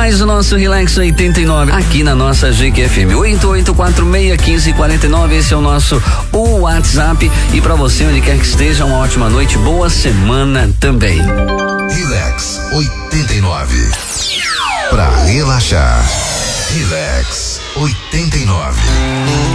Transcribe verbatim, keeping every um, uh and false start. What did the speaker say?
mais o nosso Relax oitenta e nove aqui na nossa G Q F M. oito oito quatro seis, um cinco quatro nove, esse é o nosso WhatsApp. E pra você, onde quer que esteja, uma ótima noite, boa semana também. Relax oitenta e nove. Pra relaxar. Relax oitenta e nove.